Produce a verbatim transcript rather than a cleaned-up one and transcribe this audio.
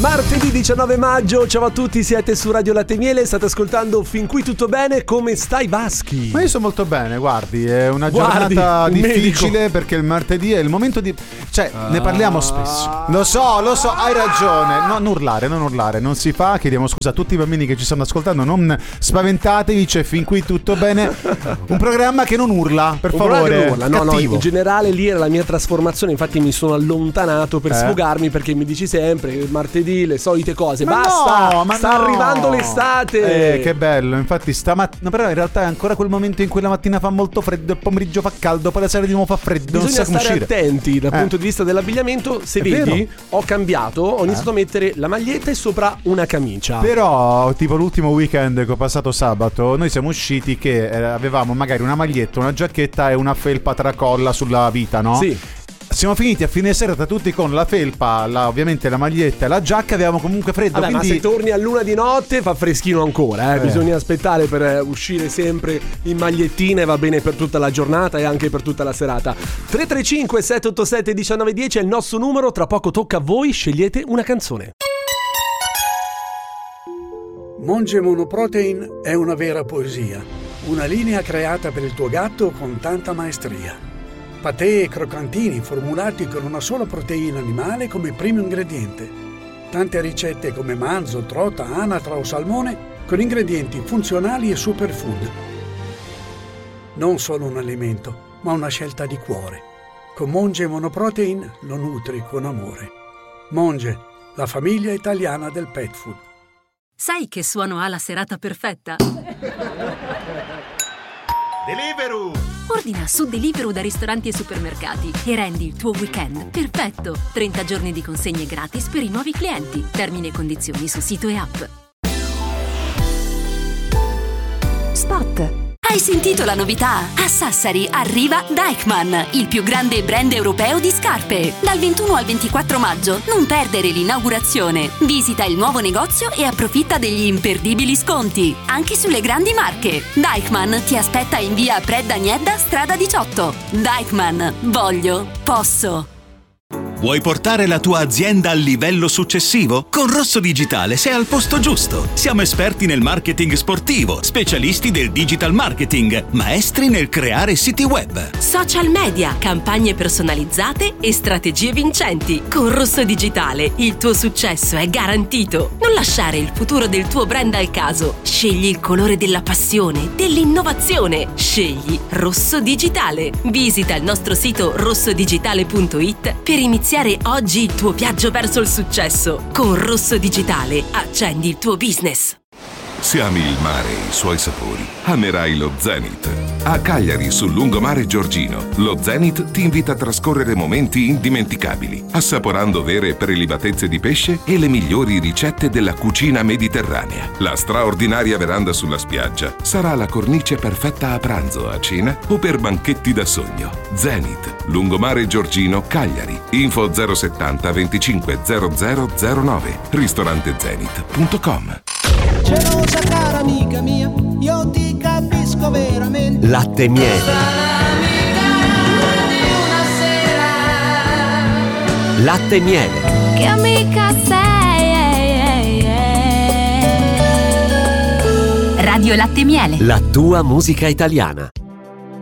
Martedì diciannove maggio, ciao a tutti, siete su Radio Latte Miele, state ascoltando Fin qui tutto bene, come stai Vaschi? Ma io sto molto bene, guardi, è una Guardi, giornata un difficile medico. perché il martedì è il momento di... Cioè, Ah. ne parliamo spesso. Lo so, lo so, hai ragione. Non urlare, non urlare, non si fa. Chiediamo scusa a tutti i bambini che ci stanno ascoltando, non spaventatevi, c'è Fin qui tutto bene. Un programma che non urla, per Un favore. programma che non urla. No, no, Cattivo. in generale lì era la mia trasformazione, infatti mi sono allontanato per Eh? sfogarmi perché mi dici sempre martedì le solite cose. Ma Basta, no, ma sta no. arrivando l'estate. Eh, che bello. Infatti stamattina, però in realtà è ancora quel momento in cui la mattina fa molto freddo, il pomeriggio fa caldo, poi la sera di nuovo fa freddo. Bisogna non sa come stare uscire. attenti dal Eh. punto di vista dell'abbigliamento. Se È vedi, vero. ho cambiato, ho iniziato a mettere la maglietta e sopra una camicia. Però, tipo l'ultimo weekend che ho passato sabato, noi siamo usciti che eh, avevamo magari una maglietta, una giacchetta e una felpa tracolla sulla vita, no? Sì. Siamo finiti a fine serata tutti con la felpa, la, ovviamente la maglietta e la giacca, avevamo comunque freddo. Vabbè, quindi... ma se torni a luna di notte fa freschino ancora, eh? Eh. Bisogna aspettare per eh, uscire sempre in magliettina e va bene per tutta la giornata e anche per tutta la serata. tre tre cinque sette otto sette uno nove uno zero è il nostro numero, tra poco tocca a voi, scegliete una canzone. Monge Monoprotein è una vera poesia, una linea creata per il tuo gatto con tanta maestria. Patè e croccantini formulati con una sola proteina animale come primo ingrediente. Tante ricette come manzo, trota, anatra o salmone con ingredienti funzionali e superfood. Non solo un alimento, ma una scelta di cuore. Con Monge Monoprotein lo nutri con amore. Monge, la famiglia italiana del pet food. Sai che suono ha la serata perfetta? Deliveroo! Ordina su Deliveroo da ristoranti e supermercati e rendi il tuo weekend perfetto. trenta giorni di consegne gratis per i nuovi clienti. Termini e condizioni su sito e app. Spot. Hai sentito la novità? A Sassari arriva Deichmann, il più grande brand europeo di scarpe. Dal ventuno al ventiquattro maggio non perdere l'inaugurazione. Visita il nuovo negozio e approfitta degli imperdibili sconti, anche sulle grandi marche. Deichmann ti aspetta in via Predda Niedda, strada diciotto. Deichmann, voglio, posso. Vuoi portare la tua azienda al livello successivo? Con Rosso Digitale sei al posto giusto. Siamo esperti nel marketing sportivo, specialisti del digital marketing, maestri nel creare siti web. Social media, campagne personalizzate e strategie vincenti. Con Rosso Digitale il tuo successo è garantito. Non lasciare il futuro del tuo brand al caso. Scegli il colore della passione, dell'innovazione. Scegli Rosso Digitale. Visita il nostro sito rosso digitale punto it per iniziare oggi il tuo viaggio verso il successo. Con Rosso Digitale accendi il tuo business. Se ami il mare e i suoi sapori, amerai lo Zenith. A Cagliari, sul lungomare Giorgino, lo Zenith ti invita a trascorrere momenti indimenticabili, assaporando vere prelibatezze di pesce e le migliori ricette della cucina mediterranea. La straordinaria veranda sulla spiaggia sarà la cornice perfetta a pranzo, a cena o per banchetti da sogno. Zenith, lungomare Giorgino, Cagliari. Info zero settanta venticinque zero zero zero nove, ristorante zenith punto com. Gelosa cara amica mia, io ti capisco veramente. Latte Miele. Latte Miele. Che amica sei. Radio Latte Miele. La tua musica italiana.